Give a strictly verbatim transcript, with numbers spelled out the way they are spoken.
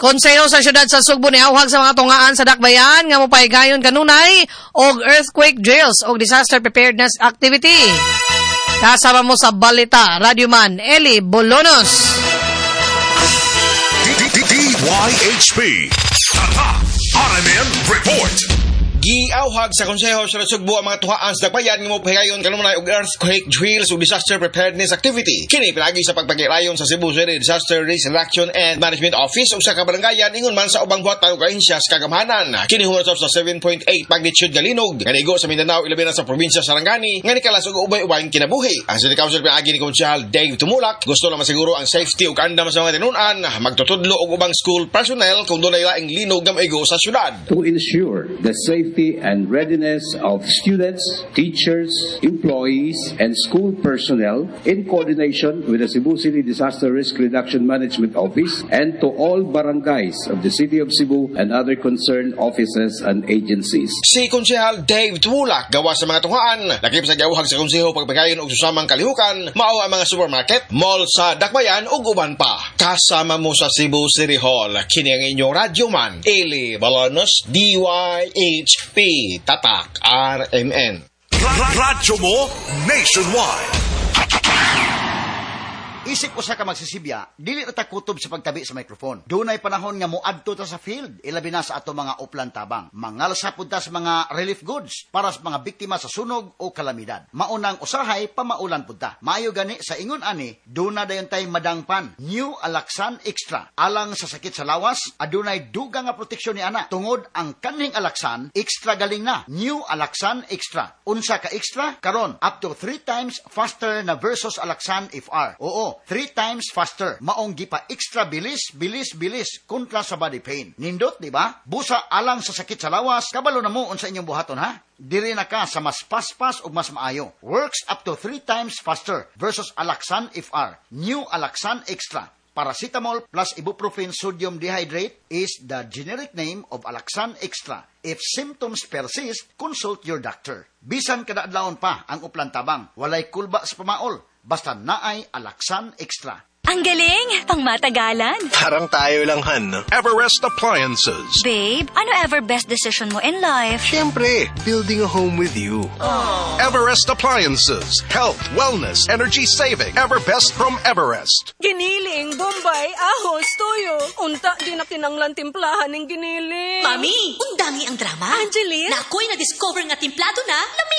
Konseho sa siyudad sa Sugbo ni awhag sa mga tungaan sa dakbayan nga mopahigayon kanunay og earthquake drills og disaster preparedness activity. Kasama mo sa balita, Radyoman Eli Bolonos. D Y H P Tatak R M N Report. Giawhag sa Konseho sa Sugbo ang mga tuhaan sa dakbayan nga mopahigayon kanunay og earthquake drills ug disaster preparedness activity. Kini pinagi sa pagpagirayon sa Cebu City Disaster Risk Reduction and Management Office ug sa kabaranggayan ingon man sa ubang buhatan ug ahensya sa kagamhanan. Kini humasap sa seven point eight magnitude nga linog nga nigo sa Mindanao ilabi na sa probinsya Sarangani nga nikalas og ubay-ubay kinabuhi. Ang City Council pinagi ni Konsehal Dave Tumulak gusto lang masiguro ang safety ug andam sa mga tinunan, magtutudlo og ubang school personnel kung dunay laing linog nga maigo sa syudad. To ensure the safety and readiness of students, teachers, employees, and school personnel in coordination with the Cebu City Disaster Risk Reduction Management Office and to all barangays of the City of Cebu and other concerned offices and agencies. Si Konsehal Dave Tumulak gawa sa mga tunghaan, lakip sa gawhag sa konseho pagpagayon og susamang kalihukan, mao ang mga supermarket, mall sa dakbayan ug uban pa. Kasama mo sa Cebu City Hall, kini ang inyong radyoman, Eli Bolonos, D Y H P Tatak R M N. Radyo mo nationwide. Isip ko sa ka magsisibya, dili na ta kutob sa pagtabi sa microphone. Dunay panahon nga moadto ta sa field, ilabi na sa ato mga uplan tabang. Mangalsa pud ta sa mga relief goods para sa mga biktima sa sunog o kalamidad. Maunang usahay pamaulan pud ta. Maayo gani sa ingon ani, duna dayon tay madangpan. New Alaxan Extra. Alang sa sakit sa lawas, adunay dugang nga proteksyon ni ana. Tungod ang kaning Alaxan, extra galing na. New Alaxan Extra. Unsa ka extra? Karon up to three times faster na versus Alaxan F R. Oo, three times faster. Maong gipa extra bilis, bilis, bilis kontra sa body pain. Nindot, di ba? Busa alang sa sakit sa lawas, kabalo na mo unsa inyong buhaton, ha? Diri na ka sa mas paspas o mas maayo. Works up to three times faster versus Alaxan F R. New Alaxan Extra. Paracetamol plus ibuprofen sodium dehydrate is the generic name of Alaxan Extra. If symptoms persist, consult your doctor. Bisan kada adlawon pa ang uplan tabang, walay kulba sa pamaol. Basta naay Alaxan Extra. Ang galing! Pang matagalan. Parang tayo lang, Han. Everest Appliances. Babe, ano ever best decision mo in life? Siyempre, building a home with you. Aww. Everest Appliances. Health, wellness, energy saving. Everbest from Everest. Giniling, Bombay, ahos, toyo. Unta, di na kinanglan timplahan ng giniling. Mami, undami ang drama. Angeline? Na ako'y na-discover nga timplado na, lami